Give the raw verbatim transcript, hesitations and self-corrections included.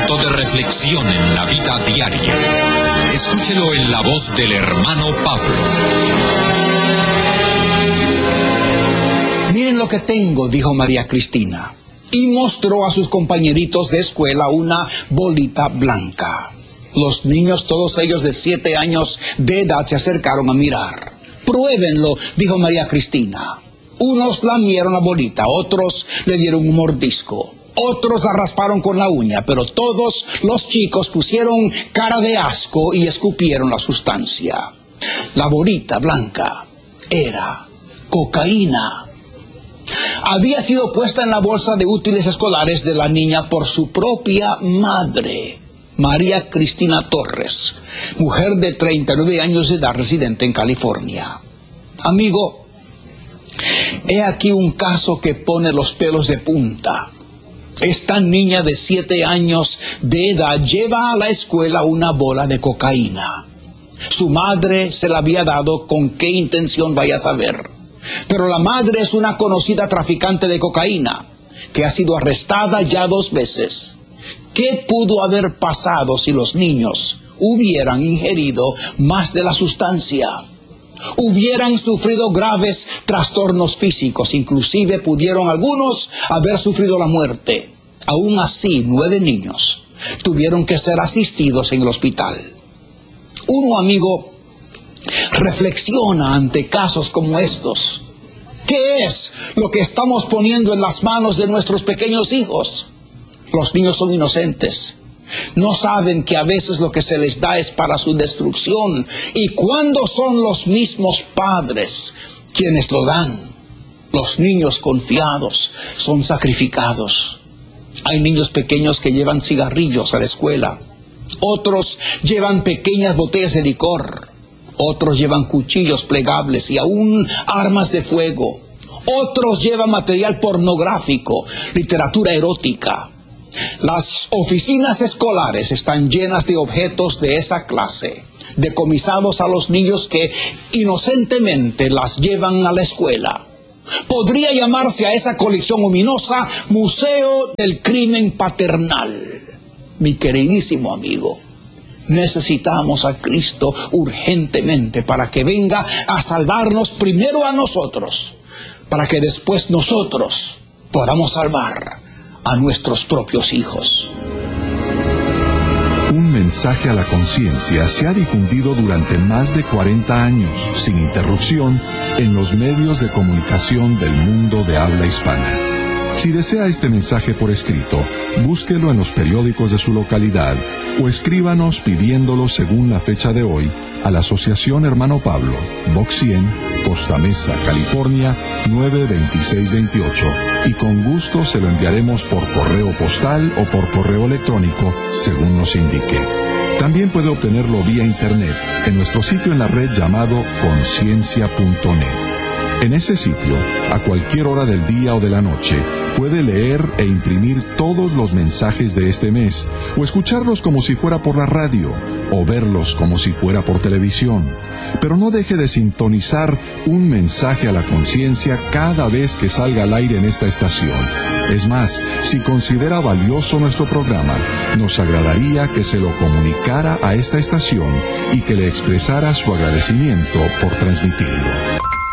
momento de reflexión en la vida diaria. Escúchelo en la voz del hermano Pablo. Miren lo que tengo, dijo María Cristina, y mostró a sus compañeritos de escuela una bolita blanca. Los niños, todos ellos de siete años de edad, se acercaron a mirar. Pruébenlo, dijo María Cristina. Unos lamieron la bolita, otros le dieron un mordisco, otros la rasparon con la uña, pero todos los chicos pusieron cara de asco y escupieron la sustancia. La bolita blanca era cocaína. Había sido puesta en la bolsa de útiles escolares de la niña por su propia madre, María Cristina Torres, mujer de treinta y nueve años de edad, residente en California. Amigo, he aquí un caso que pone los pelos de punta. Esta niña de siete años de edad lleva a la escuela una bola de cocaína. Su madre se la había dado, con qué intención vaya a saber. Pero la madre es una conocida traficante de cocaína, que ha sido arrestada ya dos veces. ¿Qué pudo haber pasado si los niños hubieran ingerido más de la sustancia? Hubieran sufrido graves trastornos físicos, inclusive pudieron algunos haber sufrido la muerte. Aún así, nueve niños tuvieron que ser asistidos en el hospital. Uno, amigo, reflexiona ante casos como estos. ¿Qué es lo que estamos poniendo en las manos de nuestros pequeños hijos? Los niños son inocentes. No saben que a veces lo que se les da es para su destrucción. ¿Y cuándo son los mismos padres quienes lo dan? Los niños confiados son sacrificados. Hay niños pequeños que llevan cigarrillos a la escuela. Otros llevan pequeñas botellas de licor. Otros llevan cuchillos plegables y aún armas de fuego. Otros llevan material pornográfico, literatura erótica. Las oficinas escolares están llenas de objetos de esa clase, decomisados a los niños que inocentemente las llevan a la escuela. Podría llamarse a esa colección ominosa Museo del Crimen Paternal. Mi queridísimo amigo, necesitamos a Cristo urgentemente para que venga a salvarnos primero a nosotros, para que después nosotros podamos salvar a nuestros propios hijos. Un mensaje a la conciencia se ha difundido durante más de cuarenta años, sin interrupción, en los medios de comunicación del mundo de habla hispana. Si desea este mensaje por escrito, búsquelo en los periódicos de su localidad o escríbanos pidiéndolo según la fecha de hoy a la Asociación Hermano Pablo, Box cien, Costa Mesa, California, nueve dos seis dos ocho, y con gusto se lo enviaremos por correo postal o por correo electrónico, según nos indique. También puede obtenerlo vía internet en nuestro sitio en la red llamado conciencia punto net. En ese sitio, a cualquier hora del día o de la noche, puede leer e imprimir todos los mensajes de este mes, o escucharlos como si fuera por la radio, o verlos como si fuera por televisión. Pero no deje de sintonizar un mensaje a la conciencia cada vez que salga al aire en esta estación. Es más, si considera valioso nuestro programa, nos agradaría que se lo comunicara a esta estación y que le expresara su agradecimiento por transmitirlo.